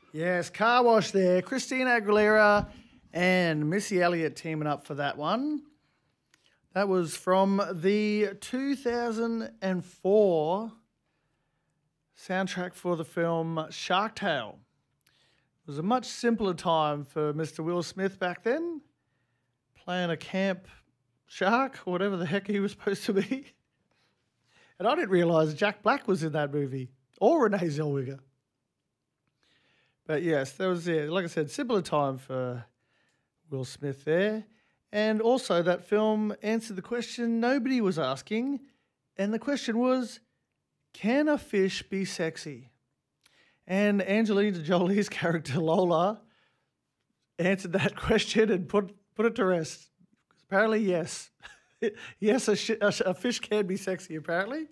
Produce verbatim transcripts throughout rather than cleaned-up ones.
Yes, Car Wash there. Christina Aguilera and Missy Elliott teaming up for that one. That was from the two thousand four soundtrack for the film Shark Tale. It was a much simpler time for Mister Will Smith back then, playing a camp shark or whatever the heck he was supposed to be. And I didn't realise Jack Black was in that movie, or Renee Zellweger. But yes, that was it. Like I said, simpler time for Will Smith there. And also that film answered the question nobody was asking. And the question was, can a fish be sexy? And Angelina Jolie's character Lola answered that question and put, put it to rest. Apparently, yes. yes, a, sh- a fish can be sexy, apparently.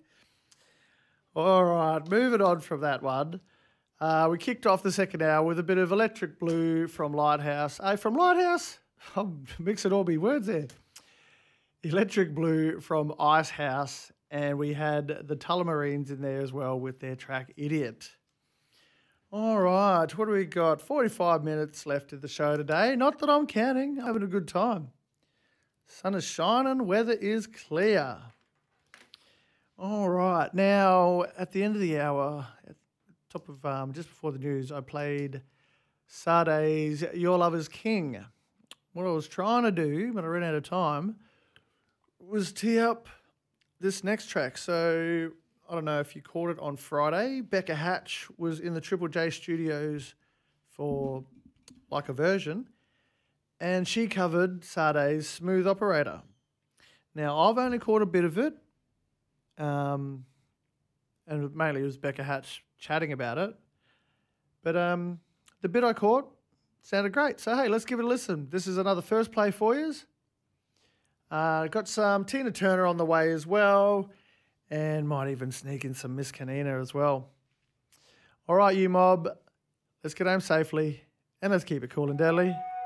All right, moving on from that one. Uh, we kicked off the second hour with a bit of Electric Blue from Lighthouse. Hey, from Lighthouse? I'm mixing all my words there. Electric Blue from Icehouse. And we had the Tullamarines in there as well with their track Idiot. All right, what do we got? forty-five minutes left of the show today. Not that I'm counting, having a good time. Sun is shining, weather is clear. All right, now at the end of the hour, at the top of um, just before the news, I played Sade's Your Love Is King. What I was trying to do, but I ran out of time, was tee up this next track. So I don't know if you caught it on Friday. Becca Hatch was in the Triple J studios for like a version, and she covered Sade's Smooth Operator. Now, I've only caught a bit of it, um, and mainly it was Becca Hatch chatting about it. But um, the bit I caught sounded great. So, hey, let's give it a listen. This is another first play for yous. Uh, got some Tina Turner on the way as well, and might even sneak in some Miss Kanina as well. All right, you mob, let's get home safely, and let's keep it cool and deadly.